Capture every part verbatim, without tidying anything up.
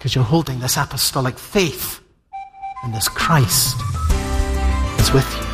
because you're holding this apostolic faith, and this Christ is with you.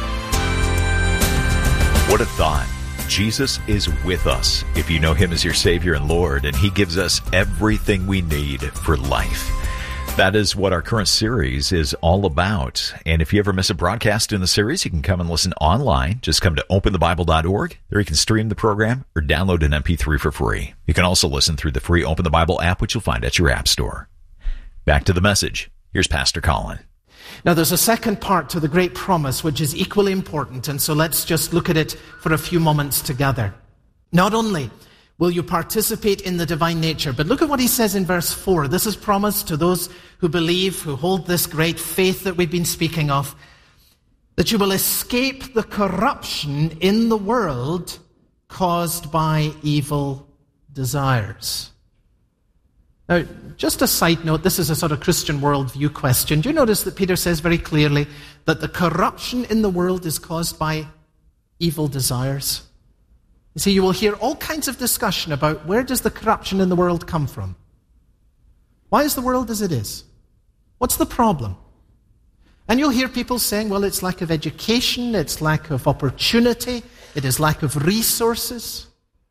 What a thought. Jesus is with us if you know him as your Savior and Lord, and he gives us everything we need for life. That is what our current series is all about. And if you ever miss a broadcast in the series, you can come and listen online. Just come to open the bible dot org. There you can stream the program or download an M P three for free. You can also listen through the free Open the Bible app, which you'll find at your app store. Back to the message. Here's Pastor Colin. Now, there's a second part to the great promise, which is equally important, and so let's just look at it for a few moments together. Not only will you participate in the divine nature, but look at what he says in verse four. This is promised to those who believe, who hold this great faith that we've been speaking of, that you will escape the corruption in the world caused by evil desires. Now, just a side note, this is a sort of Christian worldview question. Do you notice that Peter says very clearly that the corruption in the world is caused by evil desires? You see, you will hear all kinds of discussion about where does the corruption in the world come from? Why is the world as it is? What's the problem? And you'll hear people saying, well, it's lack of education, it's lack of opportunity, it is lack of resources.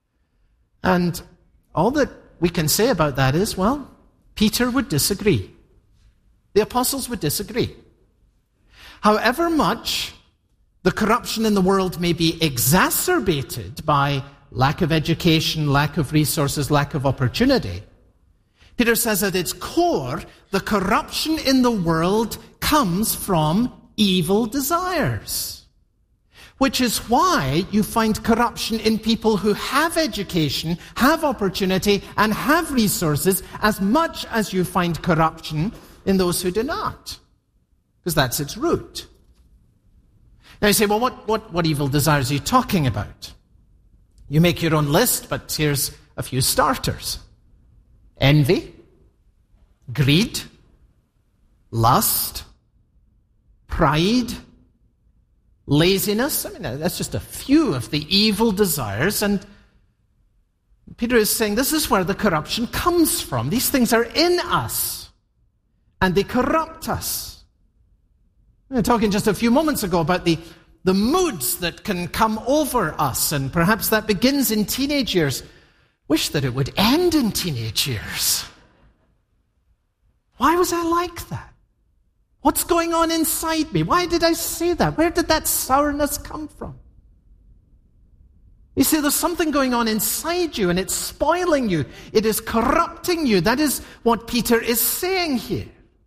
And all that we can say about that is, well, Peter would disagree. The apostles would disagree. However much the corruption in the world may be exacerbated by lack of education, lack of resources, lack of opportunity, Peter says at its core, the corruption in the world comes from evil desires. Which is why you find corruption in people who have education, have opportunity, and have resources as much as you find corruption in those who do not. Because that's its root. Now you say, well, what, what, what evil desires are you talking about? You make your own list, but here's a few starters. Envy, greed, lust, pride, laziness. I mean, that's just a few of the evil desires. And Peter is saying this is where the corruption comes from. These things are in us, and they corrupt us. We were talking just a few moments ago about the, the moods that can come over us, and perhaps that begins in teenage years. Wish that it would end in teenage years. Why was I like that? What's going on inside me? Why did I say that? Where did that sourness come from? You see, there's something going on inside you, and it's spoiling you. It is corrupting you. That is what Peter is saying here.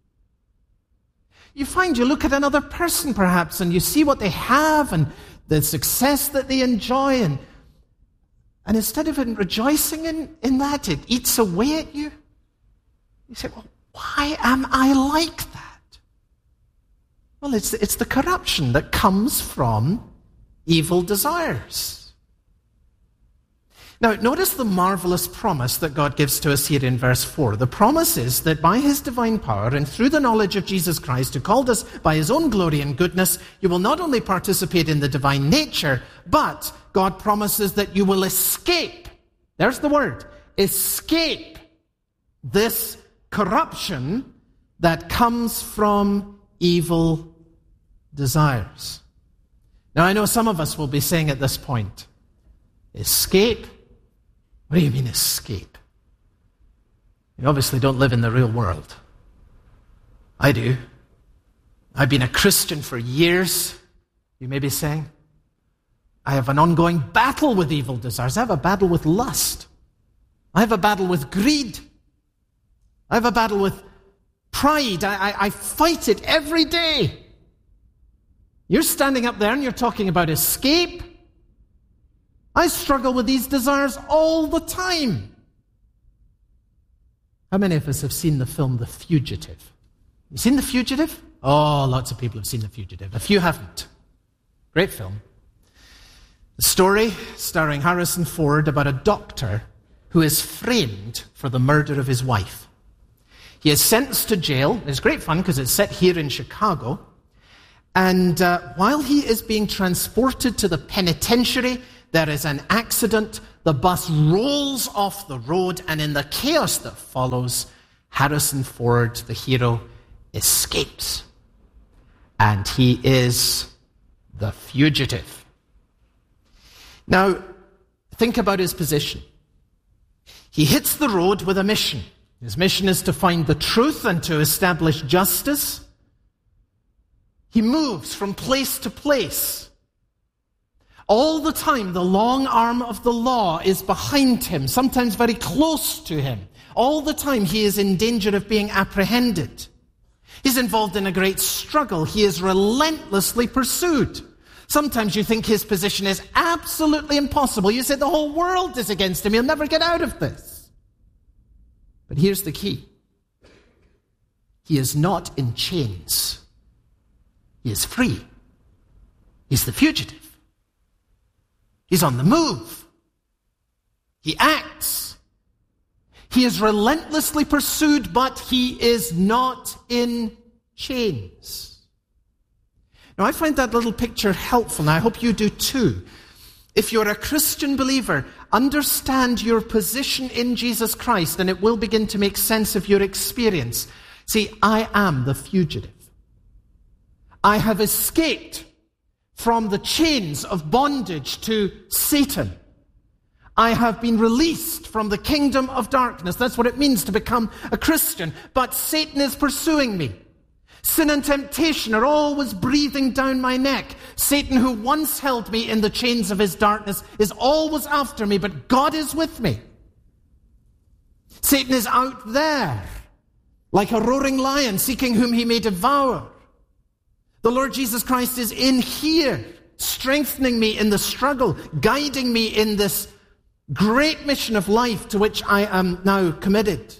You find, you look at another person perhaps, and you see what they have and the success that they enjoy, and, and instead of rejoicing in, in that, it eats away at you. You say, well, why am I like that? Well, it's, it's the corruption that comes from evil desires. Now, notice the marvelous promise that God gives to us here in verse four. The promise is that by his divine power and through the knowledge of Jesus Christ, who called us by his own glory and goodness, you will not only participate in the divine nature, but God promises that you will escape. There's the word. Escape this corruption that comes from evil desires. Now, I know some of us will be saying at this point, escape? What do you mean escape? You obviously don't live in the real world. I do. I've been a Christian for years, you may be saying. I have an ongoing battle with evil desires. I have a battle with lust. I have a battle with greed. I have a battle with pride. I, I, I fight it every day. You're standing up there and you're talking about escape. I struggle with these desires all the time. How many of us have seen the film The Fugitive? You seen The Fugitive? Oh, lots of people have seen The Fugitive. A few haven't. Great film. The story starring Harrison Ford about a doctor who is framed for the murder of his wife. He is sentenced to jail. It's great fun because it's set here in Chicago. And uh, while he is being transported to the penitentiary, there is an accident. The bus rolls off the road, and in the chaos that follows, Harrison Ford, the hero, escapes. And he is the fugitive. Now, think about his position. He hits the road with a mission. His mission is to find the truth and to establish justice. He moves from place to place. All the time, the long arm of the law is behind him, sometimes very close to him. All the time, he is in danger of being apprehended. He's involved in a great struggle. He is relentlessly pursued. Sometimes you think his position is absolutely impossible. You say the whole world is against him. He'll never get out of this. But here's the key. He is not in chains. He is free. He's the fugitive. He's on the move. He acts. He is relentlessly pursued, but he is not in chains. Now, I find that little picture helpful, and I hope you do too. If you're a Christian believer, understand your position in Jesus Christ, and it will begin to make sense of your experience. See, I am the fugitive. I have escaped from the chains of bondage to Satan. I have been released from the kingdom of darkness. That's what it means to become a Christian. But Satan is pursuing me. Sin and temptation are always breathing down my neck. Satan, who once held me in the chains of his darkness, is always after me, but God is with me. Satan is out there, like a roaring lion, seeking whom he may devour. The Lord Jesus Christ is in here, strengthening me in the struggle, guiding me in this great mission of life to which I am now committed.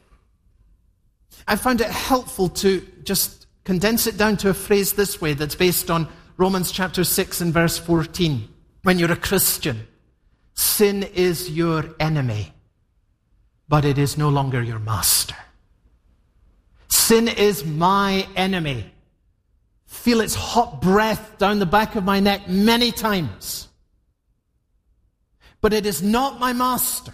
I found it helpful to just condense it down to a phrase this way that's based on Romans chapter six and verse fourteen. When you're a Christian, sin is your enemy, but it is no longer your master. Sin is my enemy. Feel its hot breath down the back of my neck many times. But it is not my master.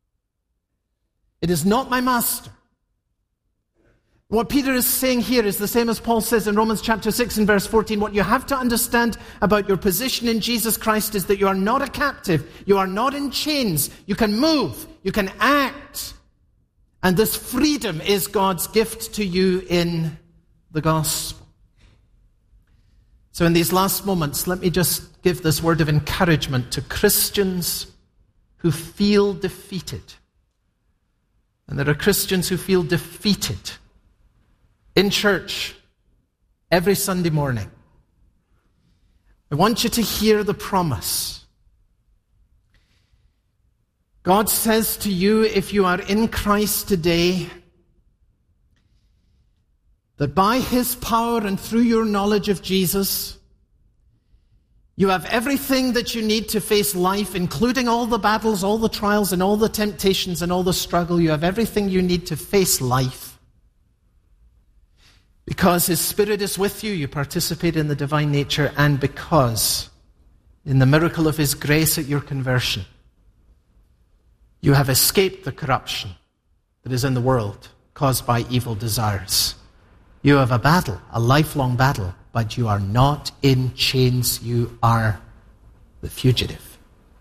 It is not my master. What Peter is saying here is the same as Paul says in Romans chapter six and verse fourteen. What you have to understand about your position in Jesus Christ is that you are not a captive. You are not in chains. You can move. You can act. And this freedom is God's gift to you in the gospel. So in these last moments, let me just give this word of encouragement to Christians who feel defeated. And there are Christians who feel defeated in church every Sunday morning. I want you to hear the promise. God says to you, if you are in Christ today, that by his power and through your knowledge of Jesus, you have everything that you need to face life, including all the battles, all the trials, and all the temptations, and all the struggle. You have everything you need to face life. Because his Spirit is with you, you participate in the divine nature, and because, in the miracle of his grace at your conversion, you have escaped the corruption that is in the world caused by evil desires. You have a battle, a lifelong battle, but you are not in chains. You are the fugitive.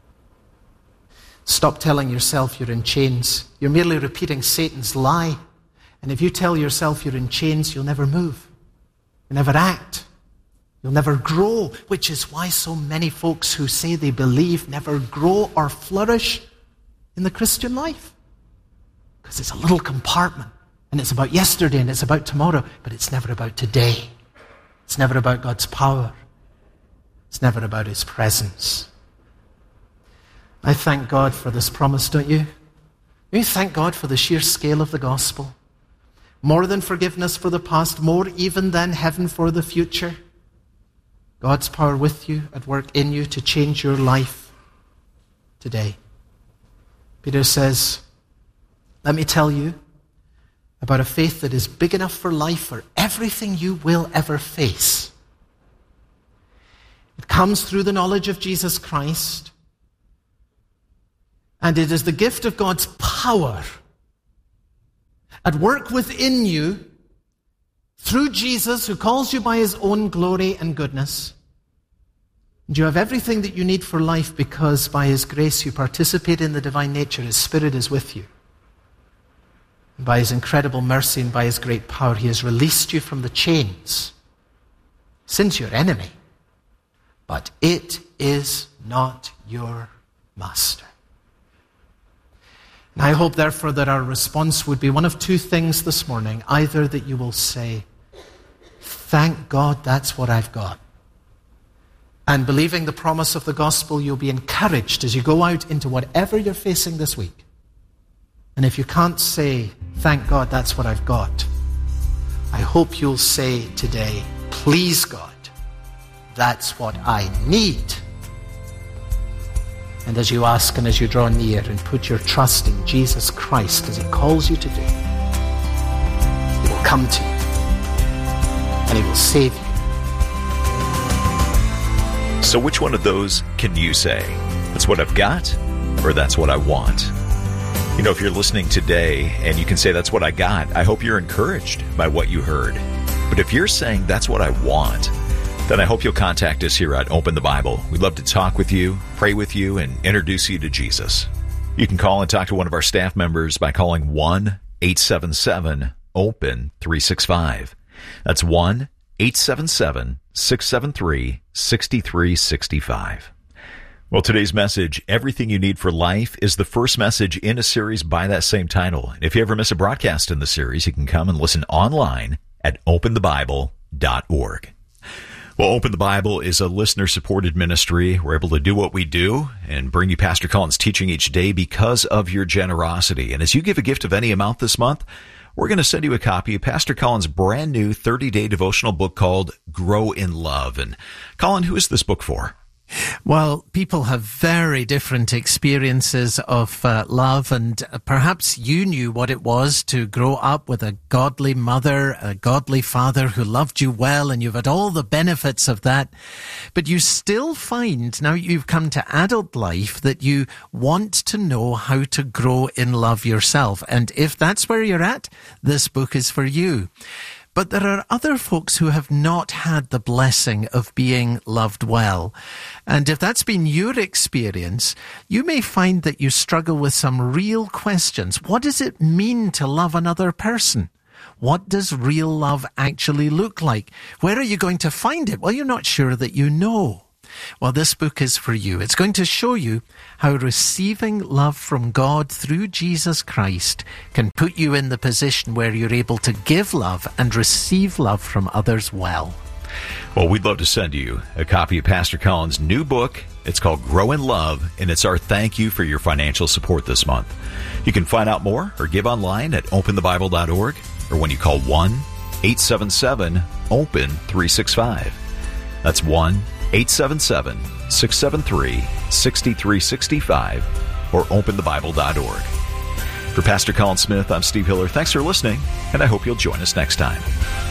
Stop telling yourself you're in chains. You're merely repeating Satan's lie. And if you tell yourself you're in chains, you'll never move. You'll never act. You'll never grow, which is why so many folks who say they believe never grow or flourish in the Christian life. Because it's a little compartment. And it's about yesterday and it's about tomorrow, but it's never about today. It's never about God's power. It's never about his presence. I thank God for this promise, don't you? You thank God for the sheer scale of the gospel. More than forgiveness for the past, more even than heaven for the future. God's power with you, at work in you to change your life today. Peter says, let me tell you about a faith that is big enough for life, for everything you will ever face. It comes through the knowledge of Jesus Christ, and it is the gift of God's power at work within you through Jesus, who calls you by his own glory and goodness. And you have everything that you need for life because by his grace you participate in the divine nature. His Spirit is with you. And by his incredible mercy and by his great power, he has released you from the chains. Sin's your enemy, but it is not your master. And I hope, therefore, that our response would be one of two things this morning. Either that you will say, thank God that's what I've got. And believing the promise of the gospel, you'll be encouraged as you go out into whatever you're facing this week. And if you can't say, thank God that's what I've got, I hope you'll say today, please God, that's what I need. And as you ask and as you draw near and put your trust in Jesus Christ as he calls you to do, he will come to you and he will save you. So which one of those can you say? That's what I've got, or that's what I want? You know, if you're listening today and you can say that's what I got, I hope you're encouraged by what you heard. But if you're saying that's what I want, then I hope you'll contact us here at Open the Bible. We'd love to talk with you, pray with you, and introduce you to Jesus. You can call and talk to one of our staff members by calling one eight seven seven open three six five. That's one eight seven seven six seven three six three six five. Well, today's message, Everything You Need for Life, is the first message in a series by that same title. And if you ever miss a broadcast in the series, you can come and listen online at open the bible dot org. Well, Open the Bible is a listener-supported ministry. We're able to do what we do and bring you Pastor Colin's teaching each day because of your generosity. And as you give a gift of any amount this month, we're going to send you a copy of Pastor Colin's brand new thirty-day devotional book called Grow in Love. And Colin, who is this book for? Well, people have very different experiences of uh, love, and perhaps you knew what it was to grow up with a godly mother, a godly father who loved you well, and you've had all the benefits of that. But you still find, now you've come to adult life, that you want to know how to grow in love yourself. And if that's where you're at, this book is for you. But there are other folks who have not had the blessing of being loved well. And if that's been your experience, you may find that you struggle with some real questions. What does it mean to love another person? What does real love actually look like? Where are you going to find it? Well, you're not sure that you know. Well, this book is for you. It's going to show you how receiving love from God through Jesus Christ can put you in the position where you're able to give love and receive love from others well. Well, we'd love to send you a copy of Pastor Colin's new book. It's called Grow in Love, and it's our thank you for your financial support this month. You can find out more or give online at open the bible dot org or when you call one eight seven seven open three six five. That's one eight seven seven six seven three six three six five or open the bible dot org. For Pastor Colin Smith, I'm Steve Hiller. Thanks for listening, and I hope you'll join us next time.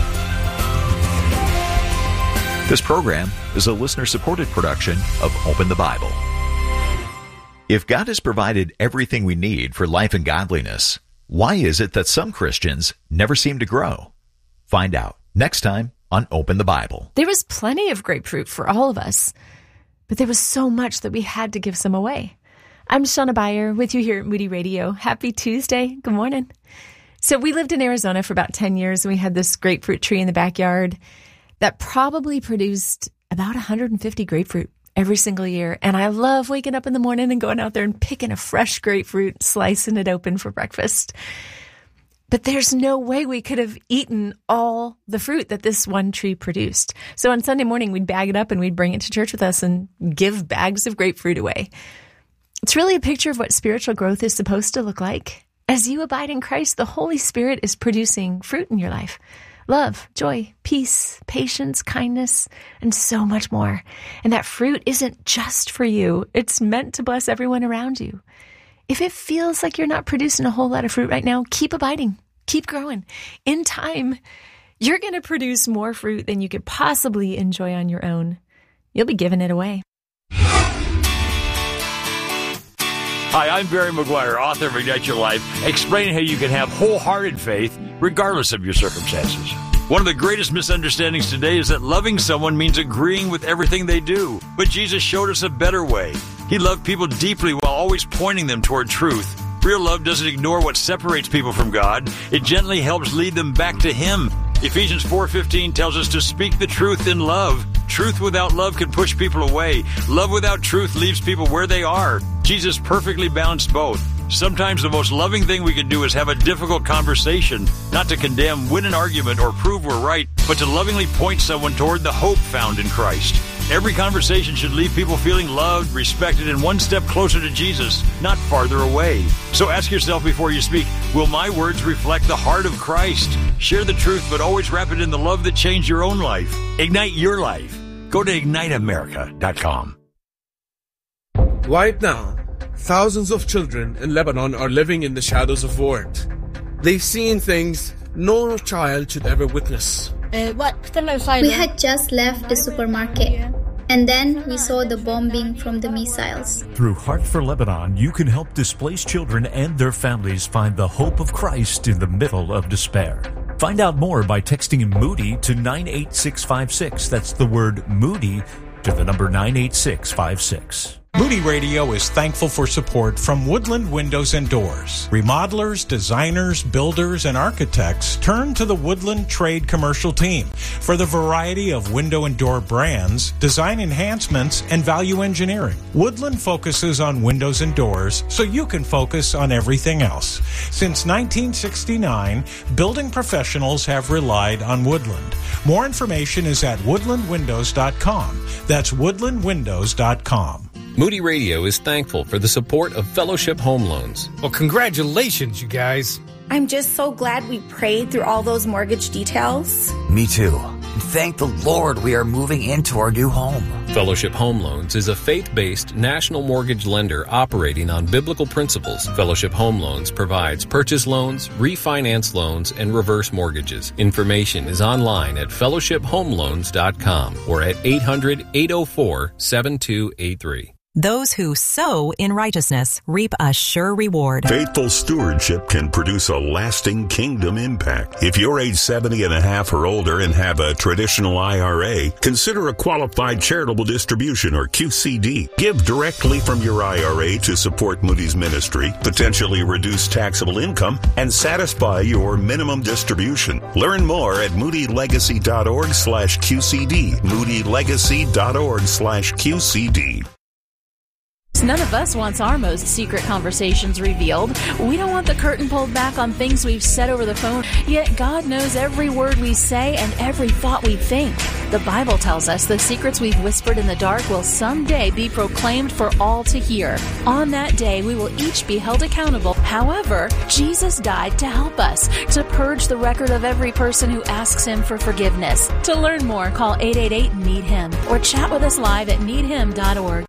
This program is a listener-supported production of Open the Bible. If God has provided everything we need for life and godliness, why is it that some Christians never seem to grow? Find out next time on Open the Bible. There was plenty of grapefruit for all of us, but there was so much that we had to give some away. I'm Shauna Beyer with you here at Moody Radio. Happy Tuesday. Good morning. So we lived in Arizona for about ten years, and we had this grapefruit tree in the backyard that probably produced about one hundred fifty grapefruit every single year. And I love waking up in the morning and going out there and picking a fresh grapefruit, slicing it open for breakfast. But there's no way we could have eaten all the fruit that this one tree produced. So on Sunday morning, we'd bag it up and we'd bring it to church with us and give bags of grapefruit away. It's really a picture of what spiritual growth is supposed to look like. As you abide in Christ, the Holy Spirit is producing fruit in your life. Love, joy, peace, patience, kindness, and so much more. And that fruit isn't just for you. It's meant to bless everyone around you. If it feels like you're not producing a whole lot of fruit right now, keep abiding, keep growing. In time, you're going to produce more fruit than you could possibly enjoy on your own. You'll be giving it away. Hi, I'm Barry McGuire, author of Ignite Your Life, explaining how you can have wholehearted faith regardless of your circumstances. One of the greatest misunderstandings today is that loving someone means agreeing with everything they do. But Jesus showed us a better way. He loved people deeply while always pointing them toward truth. Real love doesn't ignore what separates people from God. It gently helps lead them back to Him. Ephesians four fifteen tells us to speak the truth in love. Truth without love can push people away. Love without truth leaves people where they are. Jesus perfectly balanced both. Sometimes the most loving thing we can do is have a difficult conversation, not to condemn, win an argument, or prove we're right, but to lovingly point someone toward the hope found in Christ. Every conversation should leave people feeling loved, respected, and one step closer to Jesus, not farther away. So ask yourself before you speak, will my words reflect the heart of Christ? Share the truth, but always wrap it in the love that changed your own life. Ignite your life. Go to ignite america dot com. Right now, thousands of children in Lebanon are living in the shadows of war. They've seen things no child should ever witness. We had just left the supermarket, and then we saw the bombing from the missiles. Through Heart for Lebanon, you can help displaced children and their families find the hope of Christ in the middle of despair. Find out more by texting Moody to nine eight six five six. That's the word Moody to the number nine eight six five six. Moody Radio is thankful for support from Woodland Windows and Doors. Remodelers, designers, builders, and architects turn to the Woodland Trade Commercial Team for the variety of window and door brands, design enhancements, and value engineering. Woodland focuses on windows and doors so you can focus on everything else. Since nineteen sixty-nine, building professionals have relied on Woodland. More information is at woodland windows dot com. That's woodland windows dot com. Moody Radio is thankful for the support of Fellowship Home Loans. Well, congratulations, you guys. I'm just so glad we prayed through all those mortgage details. Me too. And thank the Lord we are moving into our new home. Fellowship Home Loans is a faith-based national mortgage lender operating on biblical principles. Fellowship Home Loans provides purchase loans, refinance loans, and reverse mortgages. Information is online at fellowship home loans dot com or at eight hundred, eight oh four, seven two eight three. Those who sow in righteousness reap a sure reward. Faithful stewardship can produce a lasting kingdom impact. If you're age seventy and a half or older and have a traditional I R A, consider a qualified charitable distribution or Q C D. Give directly from your I R A to support Moody's ministry, potentially reduce taxable income, and satisfy your minimum distribution. Learn more at moody legacy dot org slash Q C D. moody legacy dot org slash Q C D. None of us wants our most secret conversations revealed. We don't want the curtain pulled back on things we've said over the phone, yet God knows every word we say and every thought we think. The Bible tells us the secrets we've whispered in the dark will someday be proclaimed for all to hear. On that day, we will each be held accountable. However, Jesus died to help us, to purge the record of every person who asks Him for forgiveness. To learn more, call eight eight eight, need him or chat with us live at need him dot org.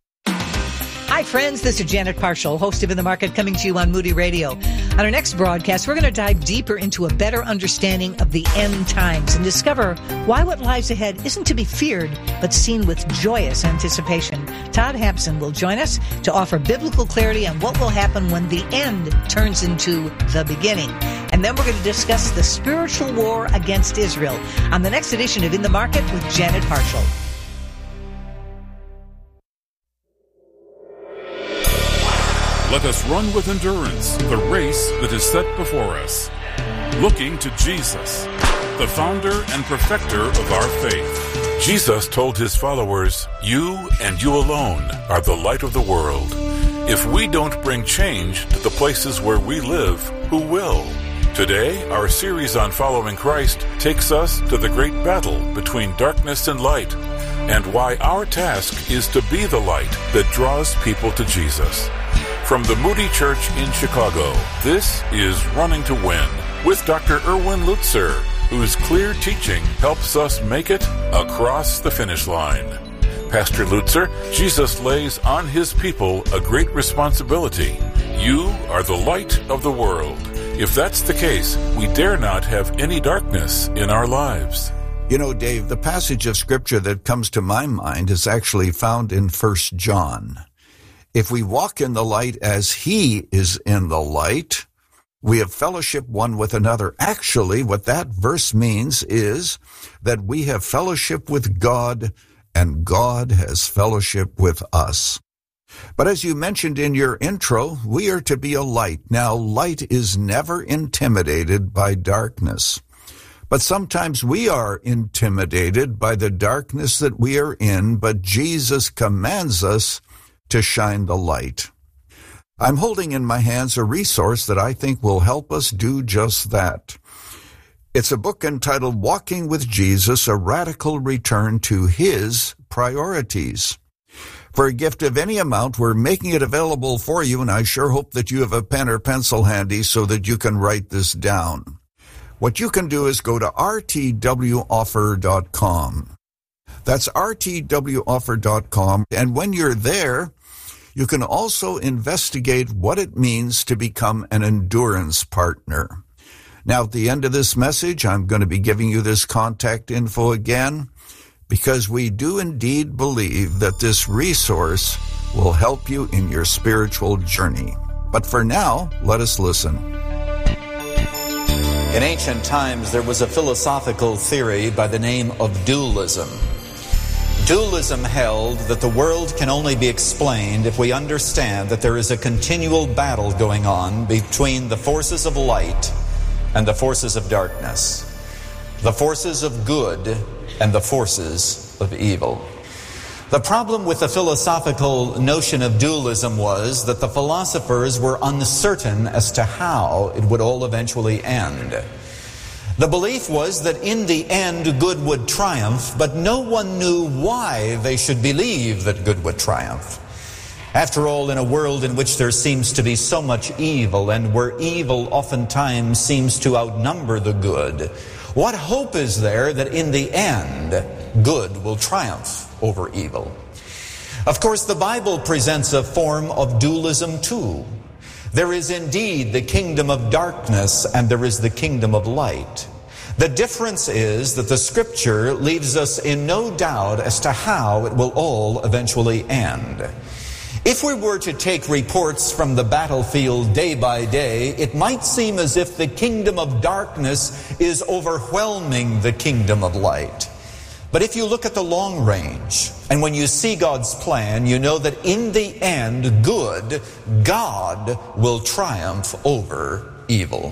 Hi, friends. This is Janet Parshall, host of In the Market, coming to you on Moody Radio. On our next broadcast, we're going to dive deeper into a better understanding of the end times and discover why what lies ahead isn't to be feared, but seen with joyous anticipation. Todd Hampson will join us to offer biblical clarity on what will happen when the end turns into the beginning. And then we're going to discuss the spiritual war against Israel on the next edition of In the Market with Janet Parshall. Let us run with endurance the race that is set before us, looking to Jesus, the founder and perfecter of our faith. Jesus told his followers, "You and you alone are the light of the world. If we don't bring change to the places where we live, who will?" Today, our series on following Christ takes us to the great battle between darkness and light, and why our task is to be the light that draws people to Jesus. From the Moody Church in Chicago, this is Running to Win with Doctor Erwin Lutzer, whose clear teaching helps us make it across the finish line. Pastor Lutzer, Jesus lays on his people a great responsibility. You are the light of the world. If that's the case, we dare not have any darkness in our lives. You know, Dave, the passage of Scripture that comes to my mind is actually found in First John. If we walk in the light as he is in the light, we have fellowship one with another. Actually, what that verse means is that we have fellowship with God and God has fellowship with us. But as you mentioned in your intro, we are to be a light. Now, light is never intimidated by darkness. But sometimes we are intimidated by the darkness that we are in, but Jesus commands us to shine the light. I'm holding in my hands a resource that I think will help us do just that. It's a book entitled Walking with Jesus, A Radical Return to His Priorities. For a gift of any amount, we're making it available for you, and I sure hope that you have a pen or pencil handy so that you can write this down. What you can do is go to r t w offer dot com. That's r t w offer dot com, and when you're there, you can also investigate what it means to become an endurance partner. Now, at the end of this message, I'm going to be giving you this contact info again, because we do indeed believe that this resource will help you in your spiritual journey. But for now, let us listen. In ancient times, there was a philosophical theory by the name of dualism. Dualism held that the world can only be explained if we understand that there is a continual battle going on between the forces of light and the forces of darkness, the forces of good and the forces of evil. The problem with the philosophical notion of dualism was that the philosophers were uncertain as to how it would all eventually end. The belief was that in the end good would triumph, but no one knew why they should believe that good would triumph. After all, in a world in which there seems to be so much evil, and where evil oftentimes seems to outnumber the good, what hope is there that in the end good will triumph over evil? Of course, the Bible presents a form of dualism too. There is indeed the kingdom of darkness and there is the kingdom of light. The difference is that the Scripture leaves us in no doubt as to how it will all eventually end. If we were to take reports from the battlefield day by day, it might seem as if the kingdom of darkness is overwhelming the kingdom of light. But if you look at the long range, and when you see God's plan, you know that in the end, good, God will triumph over evil.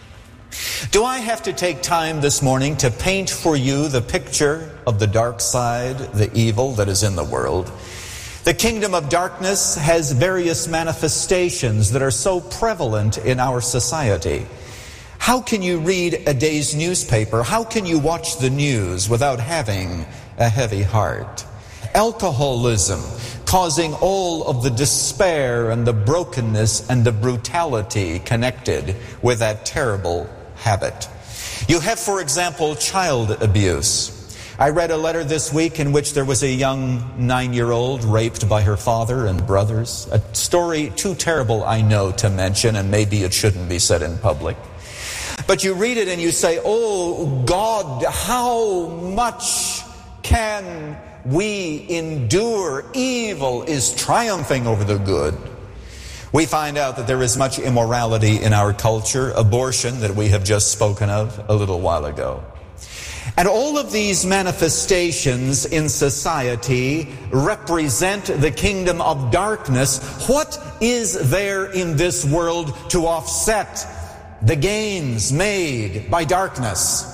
Do I have to take time this morning to paint for you the picture of the dark side, the evil that is in the world? The kingdom of darkness has various manifestations that are so prevalent in our society. How can you read a day's newspaper? How can you watch the news without having a heavy heart? Alcoholism, causing all of the despair and the brokenness and the brutality connected with that terrible habit. You have, for example, child abuse. I read a letter this week in which there was a young nine-year-old raped by her father and brothers. A story too terrible, I know, to mention, and maybe it shouldn't be said in public. But you read it and you say, oh God, how much can we endure? Evil is triumphing over the good. We find out that there is much immorality in our culture, abortion that we have just spoken of a little while ago. And all of these manifestations in society represent the kingdom of darkness. What is there in this world to offset the gains made by darkness?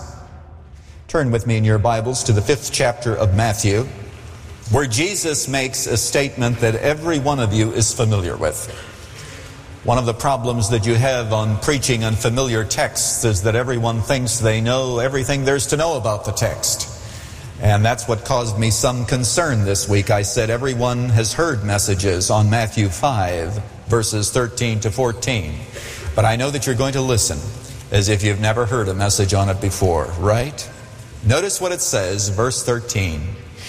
Turn with me in your Bibles to the fifth chapter of Matthew, where Jesus makes a statement that every one of you is familiar with. One of the problems that you have on preaching unfamiliar texts is that everyone thinks they know everything there's to know about the text. And that's what caused me some concern this week. I said everyone has heard messages on Matthew five, verses thirteen to fourteen. But I know that you're going to listen as if you've never heard a message on it before, right? Notice what it says, verse thirteen.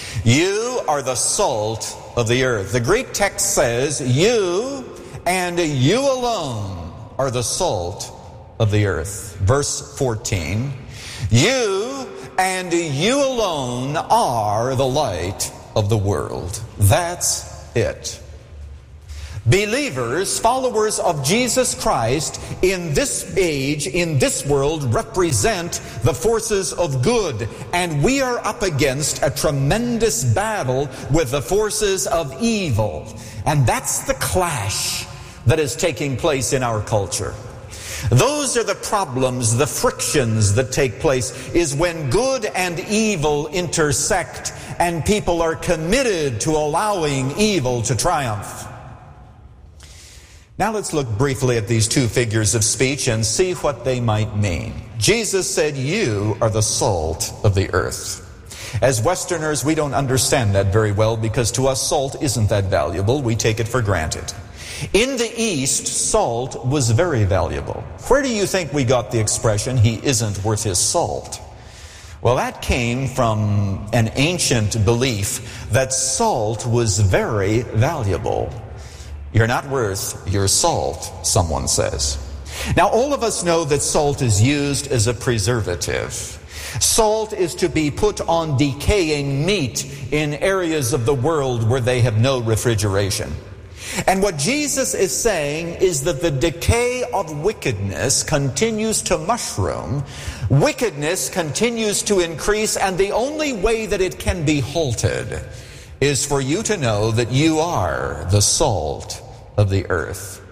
You are the salt of the earth. The Greek text says, you and you alone are the salt of the earth. Verse fourteen. You and you alone are the light of the world. That's it. Believers, followers of Jesus Christ, in this age, in this world, represent the forces of good. And we are up against a tremendous battle with the forces of evil. And that's the clash that is taking place in our culture. Those are the problems, the frictions that take place, is when good and evil intersect and people are committed to allowing evil to triumph. Now let's look briefly at these two figures of speech and see what they might mean. Jesus said, "You are the salt of the earth." As Westerners, we don't understand that very well because to us salt isn't that valuable. We take it for granted. In the East, salt was very valuable. Where do you think we got the expression, "he isn't worth his salt"? Well, that came from an ancient belief that salt was very valuable. You're not worth your salt, someone says. Now, all of us know that salt is used as a preservative. Salt is to be put on decaying meat in areas of the world where they have no refrigeration. And what Jesus is saying is that the decay of wickedness continues to mushroom, wickedness continues to increase, and the only way that it can be halted is for you to know that you are the salt of the earth.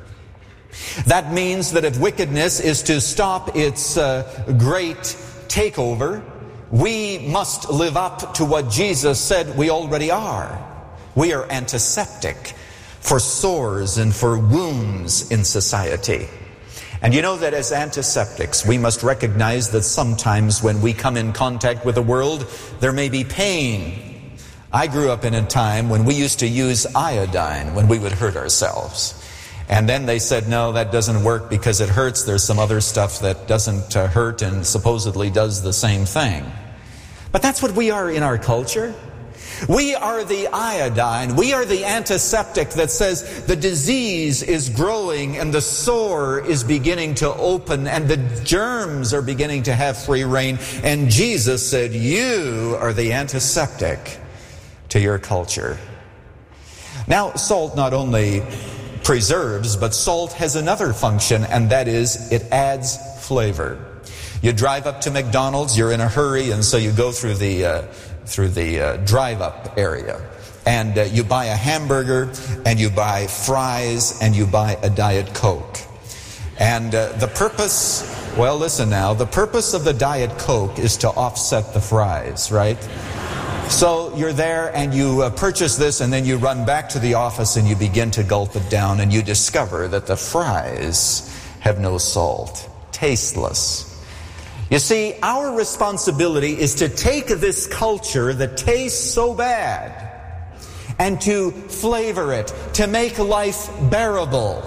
That means that if wickedness is to stop its uh, great takeover, we must live up to what Jesus said we already are. We are antiseptic for sores and for wounds in society. And you know that as antiseptics, we must recognize that sometimes when we come in contact with the world, there may be pain. I grew up in a time when we used to use iodine when we would hurt ourselves. And then they said, no, that doesn't work because it hurts. There's some other stuff that doesn't uh, hurt and supposedly does the same thing. But that's what we are in our culture. We are the iodine. We are the antiseptic that says the disease is growing and the sore is beginning to open and the germs are beginning to have free reign. And Jesus said, you are the antiseptic to your culture. Now, salt not only preserves, but salt has another function, and that is it adds flavor. You drive up to McDonald's, you're in a hurry, and so you go through the uh, through the uh, drive-up area, and uh, you buy a hamburger, and you buy fries, and you buy a Diet Coke. And uh, the purpose, well, listen now, the purpose of the Diet Coke is to offset the fries, right? So you're there and you uh, purchase this and then you run back to the office and you begin to gulp it down and you discover that the fries have no salt, tasteless. You see, our responsibility is to take this culture that tastes so bad and to flavor it, to make life bearable.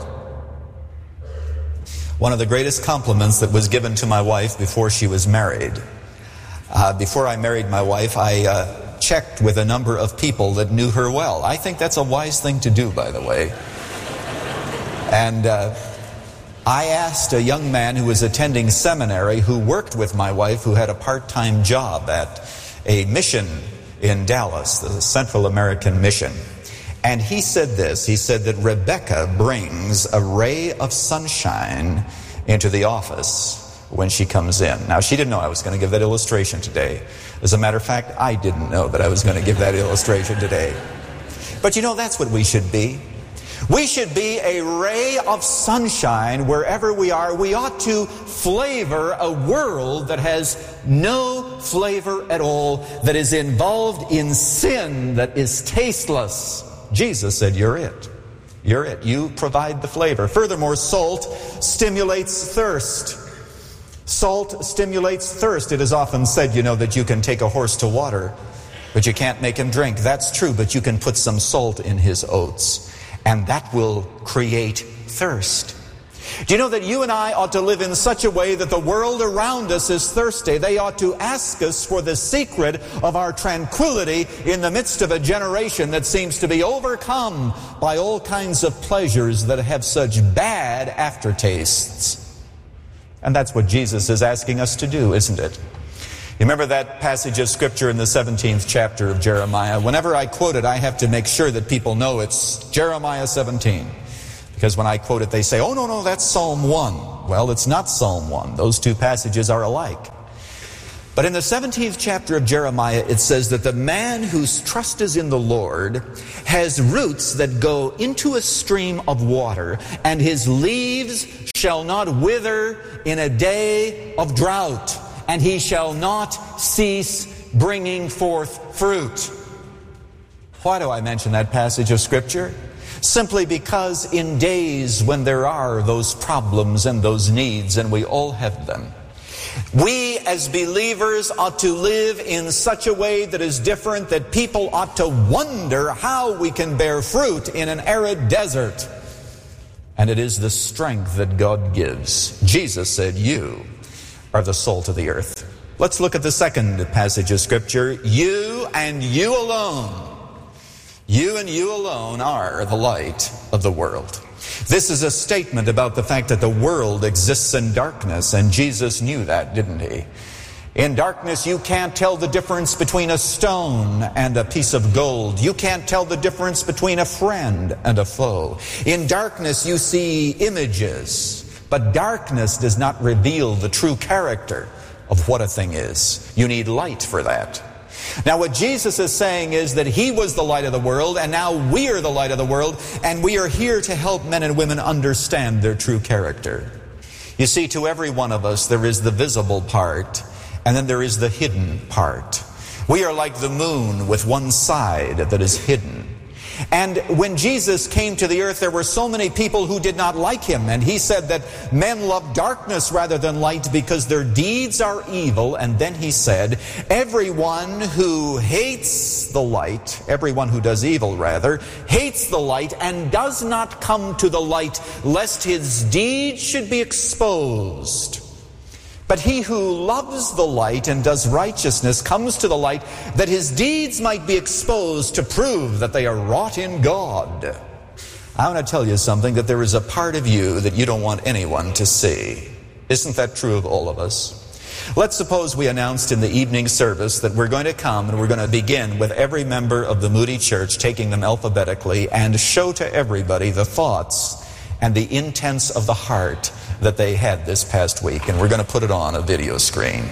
One of the greatest compliments that was given to my wife before she was married, uh, before I married my wife, I uh, checked with a number of people that knew her well. I think that's a wise thing to do, by the way. And uh, I asked a young man who was attending seminary who worked with my wife, who had a part-time job at a mission in Dallas, the Central American Mission. And he said this, he said that Rebecca brings a ray of sunshine into the office when she comes in. Now, she didn't know I was going to give that illustration today. As a matter of fact, I didn't know that I was going to give that illustration today. But you know, that's what we should be. We should be a ray of sunshine wherever we are. We ought to flavor a world that has no flavor at all, that is involved in sin, that is tasteless. Jesus said, you're it. You're it. You provide the flavor. Furthermore, salt stimulates thirst. Salt stimulates thirst. It is often said, you know, that you can take a horse to water, but you can't make him drink. That's true, but you can put some salt in his oats, and that will create thirst. Do you know that you and I ought to live in such a way that the world around us is thirsty? They ought to ask us for the secret of our tranquility in the midst of a generation that seems to be overcome by all kinds of pleasures that have such bad aftertastes. And that's what Jesus is asking us to do, isn't it? You remember that passage of Scripture in the seventeenth chapter of Jeremiah? Whenever I quote it, I have to make sure that people know it's Jeremiah seventeen. Because when I quote it, they say, oh, no, no, that's Psalm one. Well, it's not Psalm one. Those two passages are alike. But in the seventeenth chapter of Jeremiah, it says that the man whose trust is in the Lord has roots that go into a stream of water, and his leaves shall not wither in a day of drought, and he shall not cease bringing forth fruit. Why do I mention that passage of Scripture? Simply because in days when there are those problems and those needs, and we all have them, we as believers ought to live in such a way that is different, that people ought to wonder how we can bear fruit in an arid desert. And it is the strength that God gives. Jesus said, you are the salt of the earth. Let's look at the second passage of Scripture. You and you alone, you and you alone are the light of the world. This is a statement about the fact that the world exists in darkness, and Jesus knew that, didn't he? In darkness, you can't tell the difference between a stone and a piece of gold. You can't tell the difference between a friend and a foe. In darkness, you see images, but darkness does not reveal the true character of what a thing is. You need light for that. Now what Jesus is saying is that he was the light of the world, and now we are the light of the world, and we are here to help men and women understand their true character. You see, to every one of us there is the visible part, and then there is the hidden part. We are like the moon with one side that is hidden. And when Jesus came to the earth, there were so many people who did not like him. And he said that men love darkness rather than light because their deeds are evil. And then he said, everyone who hates the light, everyone who does evil rather, hates the light and does not come to the light, lest his deeds should be exposed. But he who loves the light and does righteousness comes to the light, that his deeds might be exposed to prove that they are wrought in God. I want to tell you something, that there is a part of you that you don't want anyone to see. Isn't that true of all of us? Let's suppose we announced in the evening service that we're going to come and we're going to begin with every member of the Moody Church, taking them alphabetically, and show to everybody the thoughts and the intents of the heart that they had this past week, and we're going to put it on a video screen.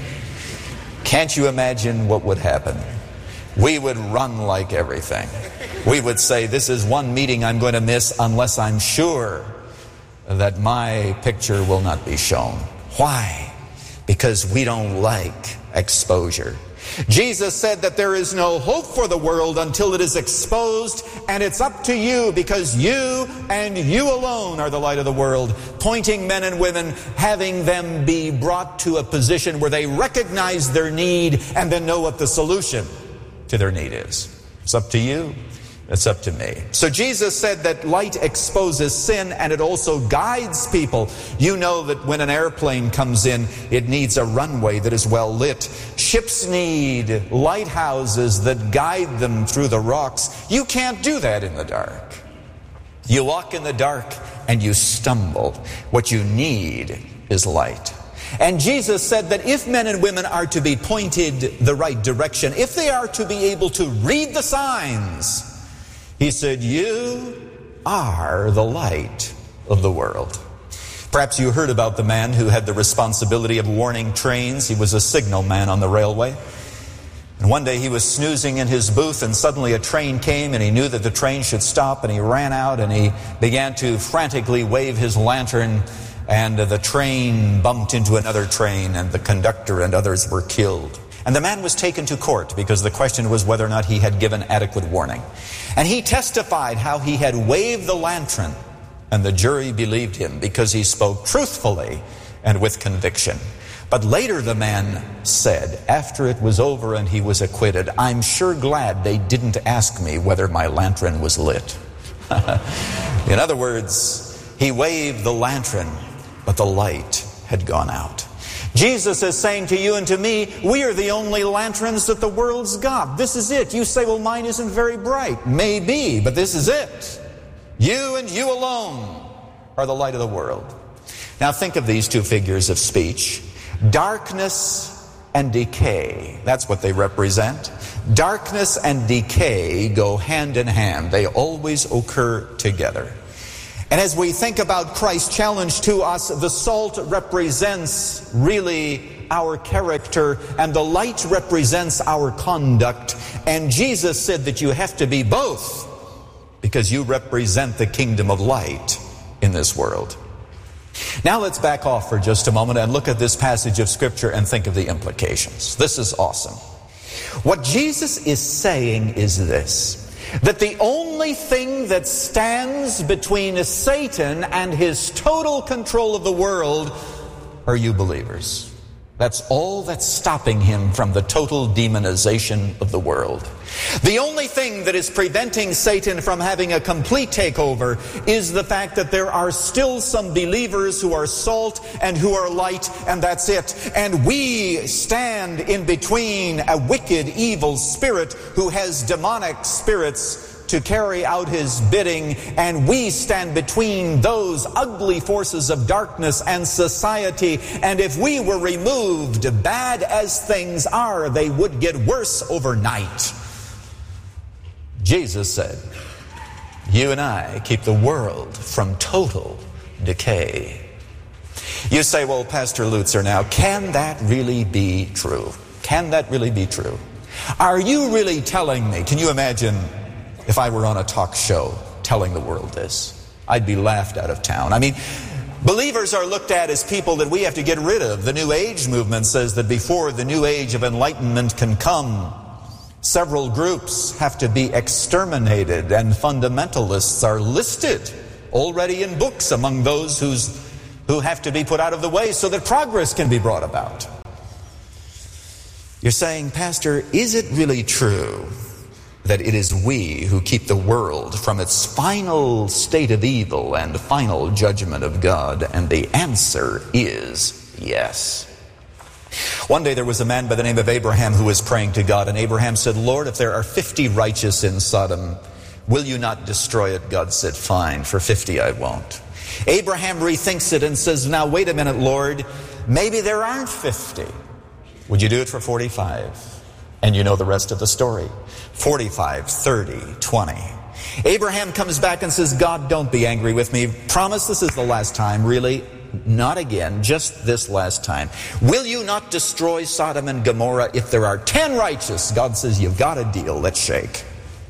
Can't you imagine what would happen? We would run like everything. We would say, this is one meeting I'm going to miss unless I'm sure that my picture will not be shown. Why? Because we don't like exposure. Jesus said that there is no hope for the world until it is exposed, and it's up to you, because you and you alone are the light of the world, pointing men and women, having them be brought to a position where they recognize their need and then know what the solution to their need is. It's up to you. It's up to me. So Jesus said that light exposes sin, and it also guides people. You know that when an airplane comes in, it needs a runway that is well lit. Ships need lighthouses that guide them through the rocks. You can't do that in the dark. You walk in the dark and you stumble. What you need is light. And Jesus said that if men and women are to be pointed the right direction, if they are to be able to read the signs, he said, you are the light of the world. Perhaps you heard about the man who had the responsibility of warning trains. He was a signal man on the railway. And one day he was snoozing in his booth, and suddenly a train came, and he knew that the train should stop, and he ran out and he began to frantically wave his lantern, and the train bumped into another train, and the conductor and others were killed. And the man was taken to court because the question was whether or not he had given adequate warning. And he testified how he had waved the lantern, and the jury believed him because he spoke truthfully and with conviction. But later the man said, after it was over and he was acquitted, I'm sure glad they didn't ask me whether my lantern was lit. In other words, he waved the lantern, but the light had gone out. Jesus is saying to you and to me, we are the only lanterns that the world's got. This is it. You say, well, mine isn't very bright. Maybe, but this is it. You and you alone are the light of the world. Now think of these two figures of speech. Darkness and decay. That's what they represent. Darkness and decay go hand in hand. They always occur together. And as we think about Christ's challenge to us, the salt represents really our character, and the light represents our conduct. And Jesus said that you have to be both, because you represent the kingdom of light in this world. Now let's back off for just a moment and look at this passage of Scripture and think of the implications. This is awesome. What Jesus is saying is this, that the only thing that stands between Satan and his total control of the world are you believers. That's all that's stopping him from the total demonization of the world. The only thing that is preventing Satan from having a complete takeover is the fact that there are still some believers who are salt and who are light, and that's it. And we stand in between a wicked, evil spirit who has demonic spirits to carry out his bidding, and we stand between those ugly forces of darkness and society. And if we were removed, bad as things are, they would get worse overnight. Jesus said, you and I keep the world from total decay. You say, well, Pastor Lutzer, now, can that really be true? Can that really be true? Are you really telling me, can you imagine if I were on a talk show telling the world this? I'd be laughed out of town. I mean, believers are looked at as people that we have to get rid of. The New Age movement says that before the new age of enlightenment can come, several groups have to be exterminated, and fundamentalists are listed already in books among those who's, who have to be put out of the way so that progress can be brought about. You're saying, Pastor, is it really true that it is we who keep the world from its final state of evil and final judgment of God? And the answer is yes. One day there was a man by the name of Abraham who was praying to God, and Abraham said, Lord, if there are fifty righteous in Sodom, will you not destroy it? God said, fine, for fifty I won't. Abraham rethinks it and says, now wait a minute, Lord, maybe there aren't fifty. Would you do it for forty-five? And you know the rest of the story. forty-five, thirty, twenty. Abraham comes back and says, God, don't be angry with me. Promise this is the last time, really. Not again, just this last time. Will you not destroy Sodom and Gomorrah if there are ten righteous? God says, you've got a deal, let's shake.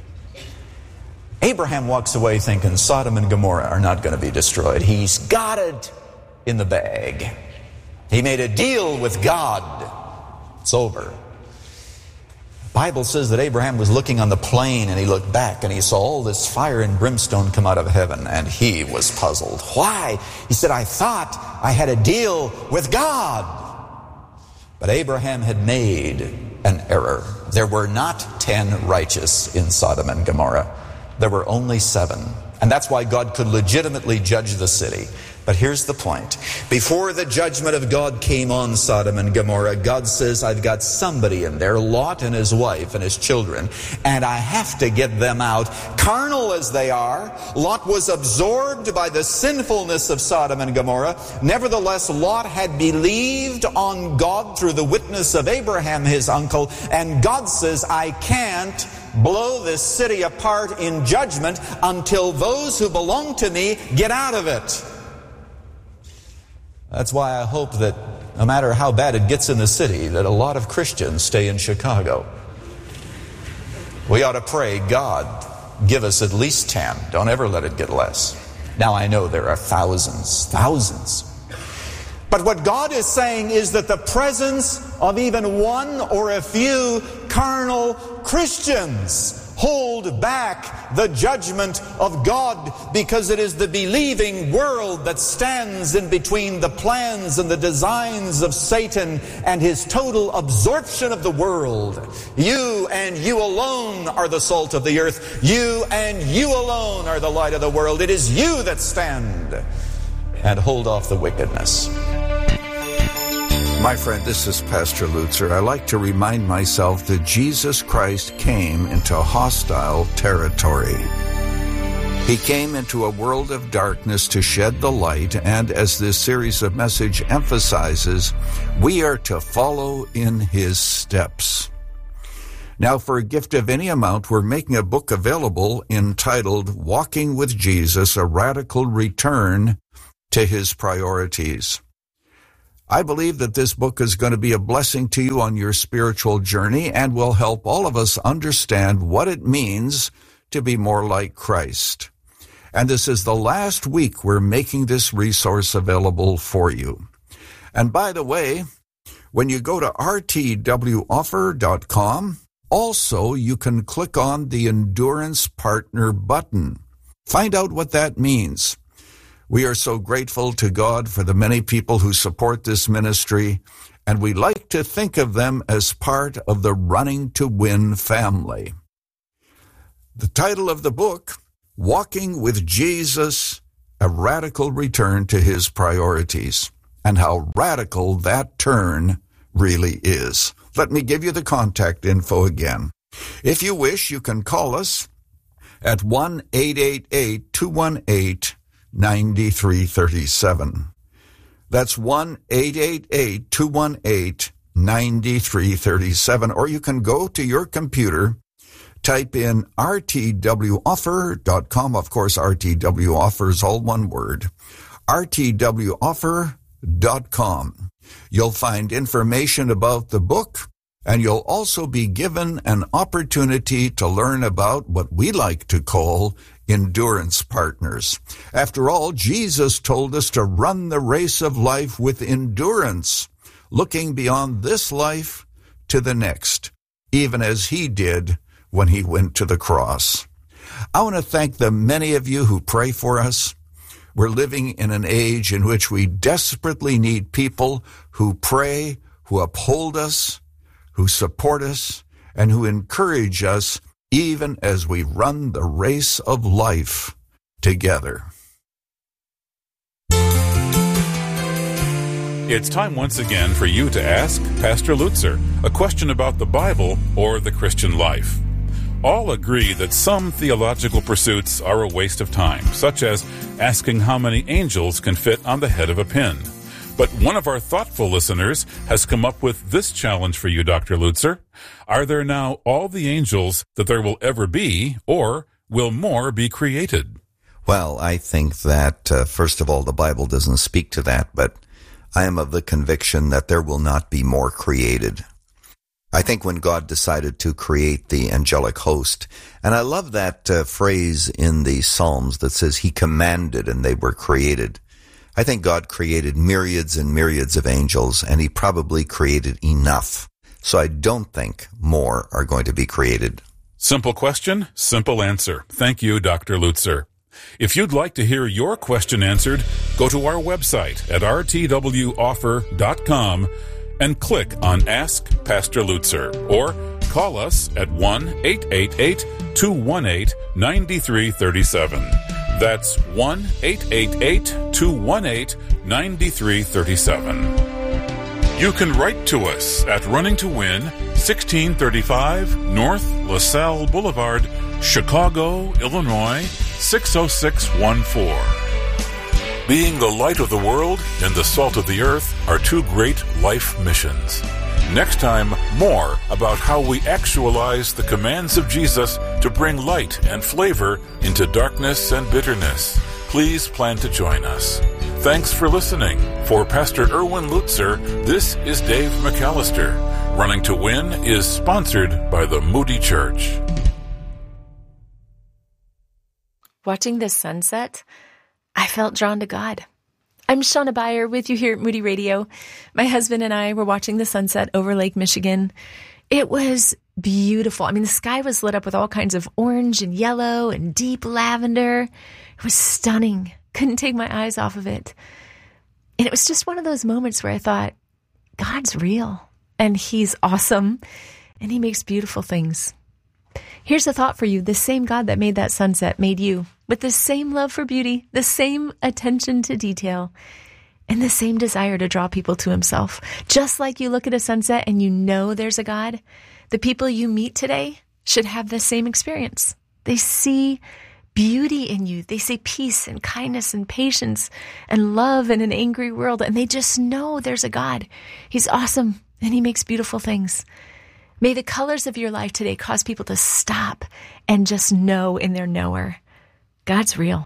Abraham walks away thinking Sodom and Gomorrah are not going to be destroyed. He's got it in the bag. He made a deal with God. It's over. The Bible says that Abraham was looking on the plain, and he looked back and he saw all this fire and brimstone come out of heaven, and he was puzzled. Why? He said, I thought I had a deal with God. But Abraham had made an error. There were not ten righteous in Sodom and Gomorrah. There were only seven. And that's why God could legitimately judge the city. But here's the point. Before the judgment of God came on Sodom and Gomorrah, God says, I've got somebody in there, Lot and his wife and his children, and I have to get them out. Carnal as they are, Lot was absorbed by the sinfulness of Sodom and Gomorrah. Nevertheless, Lot had believed on God through the witness of Abraham, his uncle, and God says, I can't blow this city apart in judgment until those who belong to me get out of it. That's why I hope that no matter how bad it gets in the city, that a lot of Christians stay in Chicago. We ought to pray, God, give us at least ten. Don't ever let it get less. Now I know there are thousands, thousands. But what God is saying is that the presence of even one or a few carnal Christians hold back the judgment of God, because it is the believing world that stands in between the plans and the designs of Satan and his total absorption of the world. You and you alone are the salt of the earth. You and you alone are the light of the world. It is you that stand and hold off the wickedness. My friend, this is Pastor Lutzer. I like to remind myself that Jesus Christ came into hostile territory. He came into a world of darkness to shed the light, and as this series of message emphasizes, we are to follow in his steps. Now, for a gift of any amount, we're making a book available entitled Walking with Jesus, A Radical Return to His Priorities. I believe that this book is going to be a blessing to you on your spiritual journey and will help all of us understand what it means to be more like Christ. And this is the last week we're making this resource available for you. And by the way, when you go to r t w offer dot com, also you can click on the Endurance Partner button. Find out what that means. We are so grateful to God for the many people who support this ministry, and we like to think of them as part of the Running to Win family. The title of the book, Walking with Jesus, A Radical Return to His Priorities, and how radical that turn really is. Let me give you the contact info again. If you wish, you can call us at one eight eight eight, two one eight, nine three three seven. That's one eight eight eight, two one eight, nine three three seven. Or you can go to your computer, type in r t w offer dot com. Of course, R T W Offer is all one word. r t w offer dot com. You'll find information about the book, and you'll also be given an opportunity to learn about what we like to call endurance partners. After all, Jesus told us to run the race of life with endurance, looking beyond this life to the next, even as He did when He went to the cross. I want to thank the many of you who pray for us. We're living in an age in which we desperately need people who pray, who uphold us, who support us, and who encourage us even as we run the race of life together. It's time once again for you to ask Pastor Lutzer a question about the Bible or the Christian life. All agree that some theological pursuits are a waste of time, such as asking how many angels can fit on the head of a pin. But one of our thoughtful listeners has come up with this challenge for you, Doctor Lutzer. Are there now all the angels that there will ever be, or will more be created? Well, I think that, uh, first of all, the Bible doesn't speak to that, but I am of the conviction that there will not be more created. I think when God decided to create the angelic host, and I love that uh, phrase in the Psalms that says He commanded and they were created. I think God created myriads and myriads of angels, and He probably created enough. So I don't think more are going to be created. Simple question, simple answer. Thank you, Doctor Lutzer. If you'd like to hear your question answered, go to our website at r t w offer dot com and click on Ask Pastor Lutzer, or call us at one eight eight eight, two one eight, nine three three seven. That's one eight eight eight, two one eight, nine three three seven. You can write to us at Running to Win, sixteen thirty-five North LaSalle Boulevard, Chicago, Illinois, six oh six one four. Being the light of the world and the salt of the earth are two great life missions. Next time, more about how we actualize the commands of Jesus to bring light and flavor into darkness and bitterness. Please plan to join us. Thanks for listening. For Pastor Erwin Lutzer, this is Dave McAllister. Running to Win is sponsored by the Moody Church. Watching the sunset, I felt drawn to God. I'm Shauna Beyer with you here at Moody Radio. My husband and I were watching the sunset over Lake Michigan. It was beautiful. I mean, the sky was lit up with all kinds of orange and yellow and deep lavender. It was stunning. Couldn't take my eyes off of it. And it was just one of those moments where I thought, God's real and He's awesome and He makes beautiful things. Here's a thought for you. The same God that made that sunset made you with the same love for beauty, the same attention to detail, and the same desire to draw people to Himself. Just like you look at a sunset and you know there's a God, the people you meet today should have the same experience. They see beauty in you. They see peace and kindness and patience and love in an angry world, and they just know there's a God. He's awesome and He makes beautiful things. May the colors of your life today cause people to stop and just know in their knower, God's real.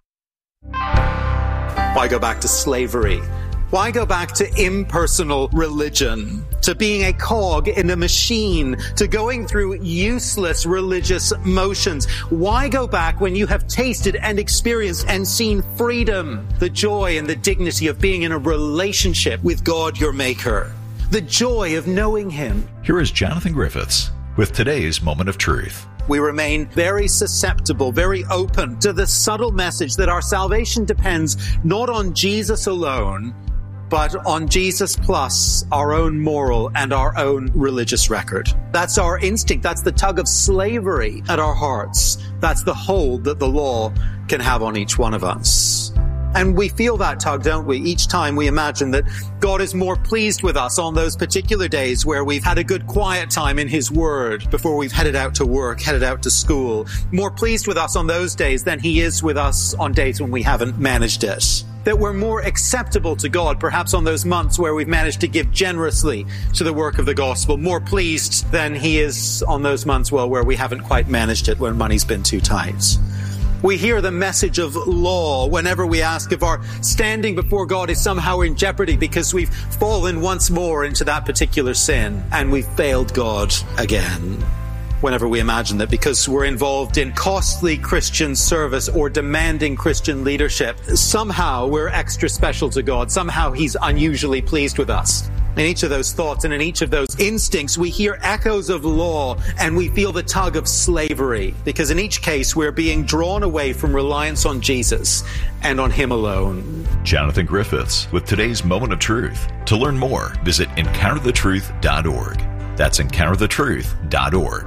Why go back to slavery? Why go back to impersonal religion, to being a cog in a machine, to going through useless religious motions? Why go back when you have tasted and experienced and seen freedom, the joy and the dignity of being in a relationship with God, your Maker, the joy of knowing Him? Here is Jonathan Griffiths with today's Moment of Truth. We remain very susceptible, very open to the subtle message that our salvation depends not on Jesus alone, but on Jesus plus our own moral and our own religious record. That's our instinct. That's the tug of slavery at our hearts. That's the hold that the law can have on each one of us. And we feel that tug, don't we? Each time we imagine that God is more pleased with us on those particular days where we've had a good quiet time in His Word before we've headed out to work, headed out to school. More pleased with us on those days than He is with us on days when we haven't managed it. That we're more acceptable to God, perhaps on those months where we've managed to give generously to the work of the gospel. More pleased than He is on those months, well, where we haven't quite managed it, when money's been too tight. We hear the message of law whenever we ask if our standing before God is somehow in jeopardy because we've fallen once more into that particular sin and we've failed God again. Whenever we imagine that because we're involved in costly Christian service or demanding Christian leadership, somehow we're extra special to God. Somehow He's unusually pleased with us. In each of those thoughts and in each of those instincts, we hear echoes of law and we feel the tug of slavery, because in each case, we're being drawn away from reliance on Jesus and on Him alone. Jonathan Griffiths with today's Moment of Truth. To learn more, visit encounter the truth dot org. That's encounter the truth dot org.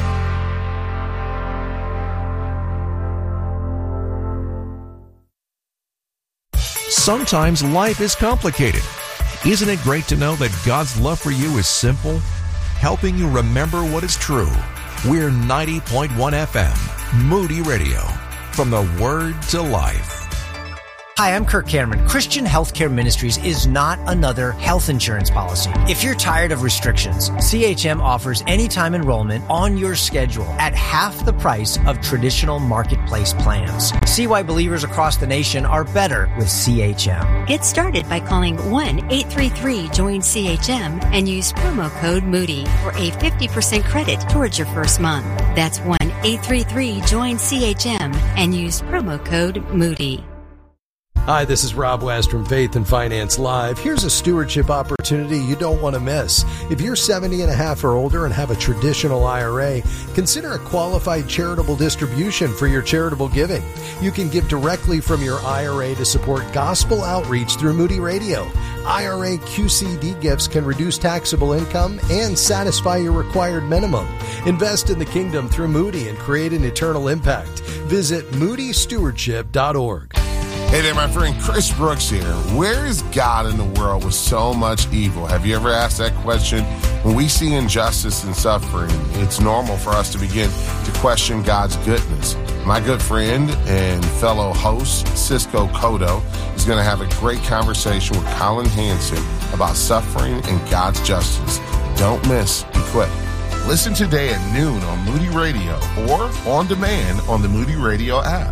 Sometimes life is complicated. Isn't it great to know that God's love for you is simple, helping you remember what is true? We're ninety point one F M, Moody Radio, from the Word to Life. Hi, I'm Kirk Cameron. Christian Healthcare Ministries is not another health insurance policy. If you're tired of restrictions, C H M offers anytime enrollment on your schedule at half the price of traditional marketplace plans. See why believers across the nation are better with C H M. Get started by calling one eight three three join C H M and use promo code Moody for a fifty percent credit towards your first month. That's one eight three three join C H M and use promo code Moody. Hi, this is Rob West from Faith and Finance Live. Here's a stewardship opportunity you don't want to miss. If you're seventy and a half or older and have a traditional I R A, consider a qualified charitable distribution for your charitable giving. You can give directly from your I R A to support gospel outreach through Moody Radio. I R A Q C D gifts can reduce taxable income and satisfy your required minimum. Invest in the kingdom through Moody and create an eternal impact. Visit moody stewardship dot org. Hey there, my friend Chris Brooks here. Where is God in the world with so much evil? Have you ever asked that question? When we see injustice and suffering, it's normal for us to begin to question God's goodness. My good friend and fellow host, Cisco Cotto, is going to have a great conversation with Colin Hansen about suffering and God's justice. Don't miss Equip. Listen today at noon on Moody Radio or on demand on the Moody Radio app.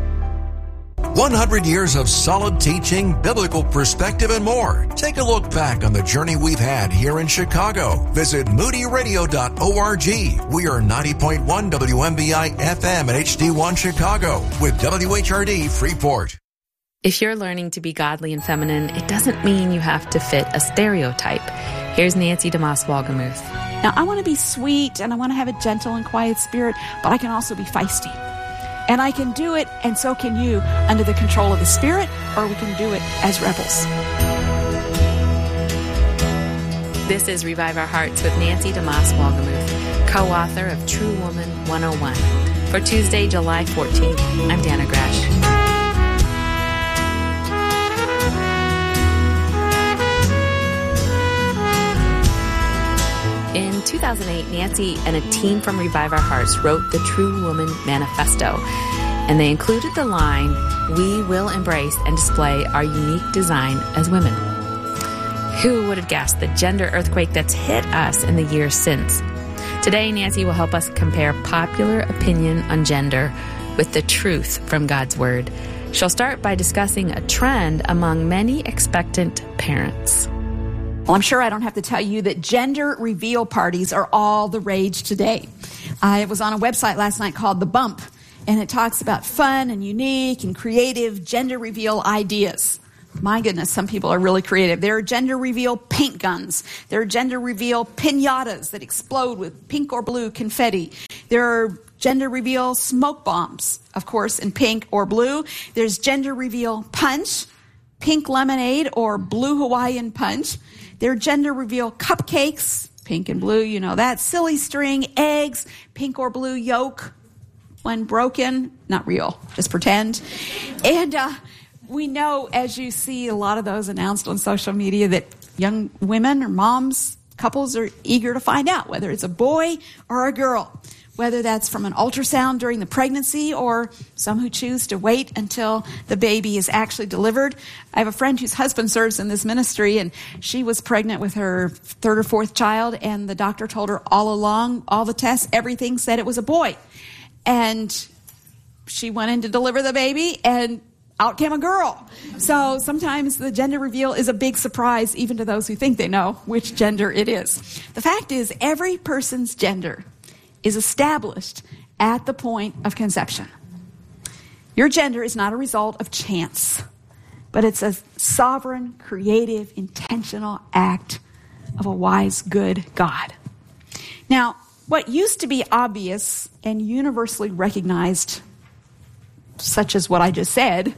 one hundred years of solid teaching, biblical perspective, and more. Take a look back on the journey we've had here in Chicago. Visit moody radio dot org. We are ninety point one W M B I F M and H D one Chicago with W H R D Freeport. If you're learning to be godly and feminine, it doesn't mean you have to fit a stereotype. Here's Nancy DeMoss Wolgemuth. Now, I want to be sweet and I want to have a gentle and quiet spirit, but I can also be feisty. And I can do it, and so can you, under the control of the Spirit, or we can do it as rebels. This is Revive Our Hearts with Nancy DeMoss Wolgemuth, co-author of True Woman one oh one. For Tuesday, July fourteenth, I'm Dana Gresh. In two thousand eight, Nancy and a team from Revive Our Hearts wrote the True Woman Manifesto, and they included the line, "We will embrace and display our unique design as women." Who would have guessed the gender earthquake that's hit us in the years since? Today, Nancy will help us compare popular opinion on gender with the truth from God's Word. She'll start by discussing a trend among many expectant parents. Well, I'm sure I don't have to tell you that gender reveal parties are all the rage today. I was on a website last night called The Bump, and it talks about fun and unique and creative gender reveal ideas. My goodness, some people are really creative. There are gender reveal paint guns. There are gender reveal piñatas that explode with pink or blue confetti. There are gender reveal smoke bombs, of course, in pink or blue. There's gender reveal punch, pink lemonade or blue Hawaiian punch. There are gender reveal cupcakes, pink and blue, you know that. Silly string, eggs, pink or blue yolk. When broken, not real, just pretend. And uh, we know, as you see a lot of those announced on social media, that young women or moms, couples are eager to find out whether it's a boy or a girl, whether that's from an ultrasound during the pregnancy or some who choose to wait until the baby is actually delivered. I have a friend whose husband serves in this ministry, and she was pregnant with her third or fourth child, and the doctor told her all along, all the tests, everything said it was a boy. And she went in to deliver the baby, and out came a girl. So sometimes the gender reveal is a big surprise, even to those who think they know which gender it is. The fact is, every person's gender is established at the point of conception. Your gender is not a result of chance, but it's a sovereign, creative, intentional act of a wise, good God. Now, what used to be obvious and universally recognized, such as what I just said,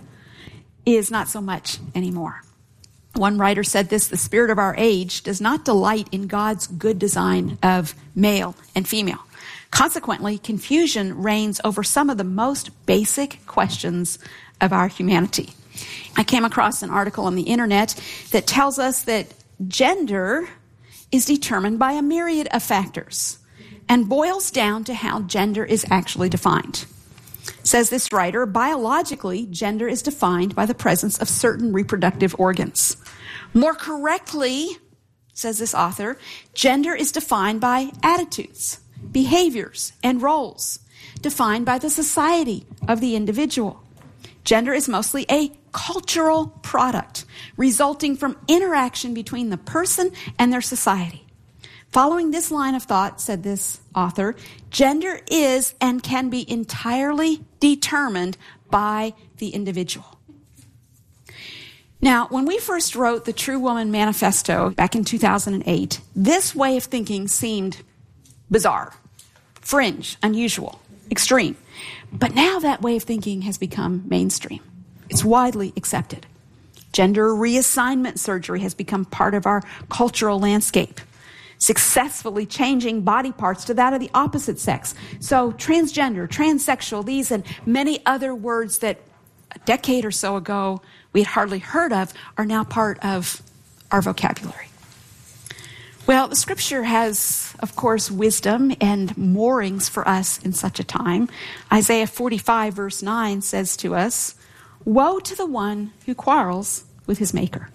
is not so much anymore. One writer said this: the spirit of our age does not delight in God's good design of male and female. Consequently, confusion reigns over some of the most basic questions of our humanity. I came across an article on the internet that tells us that gender is determined by a myriad of factors and boils down to how gender is actually defined. Says this writer, biologically, gender is defined by the presence of certain reproductive organs. More correctly, says this author, gender is defined by attitudes, behaviors, and roles, defined by the society of the individual. Gender is mostly a cultural product resulting from interaction between the person and their society. Following this line of thought, said this author, gender is and can be entirely determined by the individual. Now, when we first wrote the True Woman Manifesto back in two thousand eight, this way of thinking seemed bizarre, fringe, unusual, extreme. But now that way of thinking has become mainstream. It's widely accepted. Gender reassignment surgery has become part of our cultural landscape, successfully changing body parts to that of the opposite sex. So transgender, transsexual, these and many other words that a decade or so ago we had hardly heard of are now part of our vocabulary. Well, the scripture has, of course, wisdom and moorings for us in such a time. Isaiah forty-five verse nine says to us, "Woe to the one who quarrels with his maker.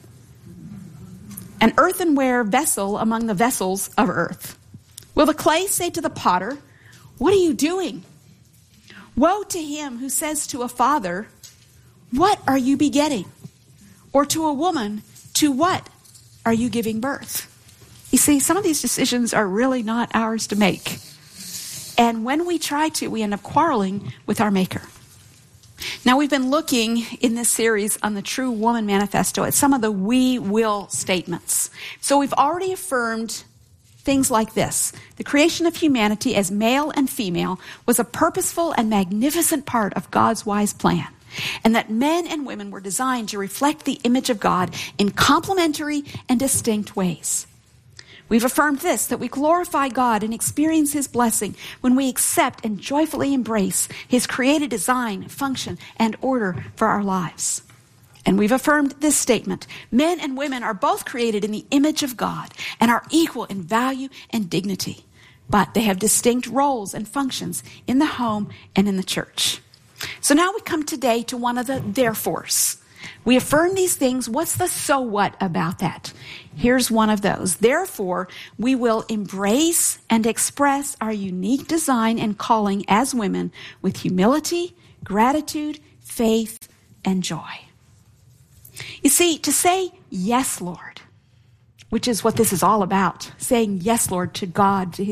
An earthenware vessel among the vessels of earth. Will the clay say to the potter, 'What are you doing?' Woe to him who says to a father, 'What are you begetting?' Or to a woman, 'To what are you giving birth?'" You see, some of these decisions are really not ours to make. And when we try to, we end up quarreling with our Maker. Now, we've been looking in this series on the True Woman Manifesto at some of the we will statements. So we've already affirmed things like this. The creation of humanity as male and female was a purposeful and magnificent part of God's wise plan, and that men and women were designed to reflect the image of God in complementary and distinct ways. We've affirmed this, that we glorify God and experience His blessing when we accept and joyfully embrace His created design, function, and order for our lives. And we've affirmed this statement: men and women are both created in the image of God and are equal in value and dignity, but they have distinct roles and functions in the home and in the church. So now we come today to one of the therefores. We affirm these things. What's the so what about that? Here's one of those. Therefore, we will embrace and express our unique design and calling as women with humility, gratitude, faith, and joy. You see, to say, yes, Lord, which is what this is all about, saying yes, Lord, to God, to